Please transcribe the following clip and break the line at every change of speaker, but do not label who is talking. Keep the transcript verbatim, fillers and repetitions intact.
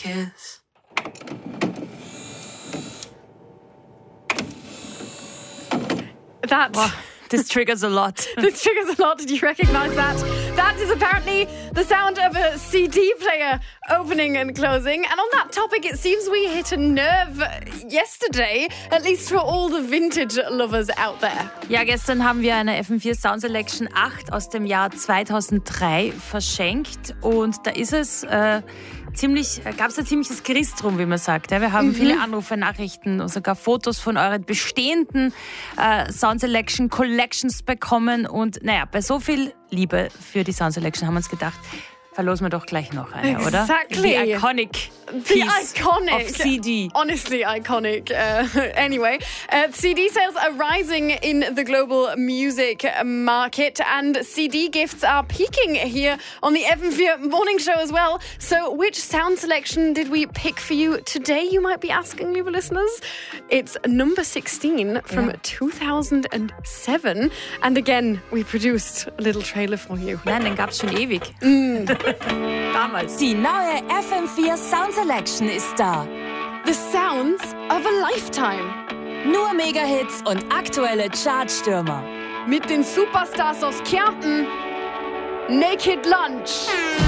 kiss.
That...
Wow. This triggers a lot.
This triggers a lot. Did you recognise that? That is apparently the sound of a C D player opening and closing. And on that topic, it seems we hit a nerve yesterday, at least for all the vintage lovers out there.
Ja, gestern haben wir eine F M vier Sound Selection acht aus dem Jahr zweitausenddrei verschenkt. Und da ist es... Äh, Ziemlich, gab es ein ziemliches Grist drum, wie man sagt. Wir haben mhm. viele Anrufe, Nachrichten und sogar Fotos von euren bestehenden äh, Sound Selection Collections bekommen. Und naja, bei so viel Liebe für die Sound Selection haben wir uns gedacht, verlosen wir doch gleich noch eine, oder?
Exactly.
The iconic
The
piece
iconic.
of C D.
Honestly iconic. Uh, anyway, uh, C D sales are rising in the global music market and C D gifts are peaking here on the F M four Morning Show as well. So which sound selection did we pick for you today, you might be asking, liebe listeners? It's number sixteen from
ja.
two thousand seven. And again, we produced a little trailer for you.
Nein, den gab's schon ewig.
Mm.
Damals.
Die neue F M vier Sound Selection ist da.
The sounds of a lifetime.
Nur Mega-Hits und aktuelle Chartstürmer.
Mit den Superstars aus Kärnten. Naked Lunch.